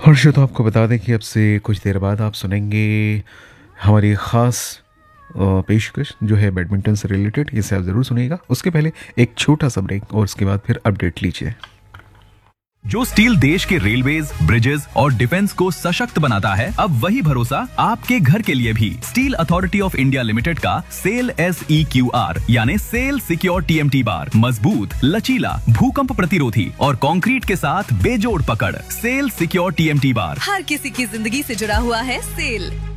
हर्षद, आपको बता दें कि अब से कुछ देर बाद आप सुनेंगे हमारी ख़ास पेशकश जो है बैडमिंटन से रिलेटेड। इसे आप ज़रूर सुनिएगा। उसके पहले एक छोटा सा ब्रेक और उसके बाद फिर अपडेट लीजिए। जो स्टील देश के रेलवेज, ब्रिजेस और डिफेंस को सशक्त बनाता है, अब वही भरोसा आपके घर के लिए भी। Steel authority of India limited का सेल SEQR यानी सेल सिक्योर TMT बार मजबूत, लचीला, भूकंप प्रतिरोधी और कंक्रीट के साथ बेजोड़ पकड़। सेल सिक्योर TMT बार हर किसी की जिंदगी से जुड़ा हुआ है। सेल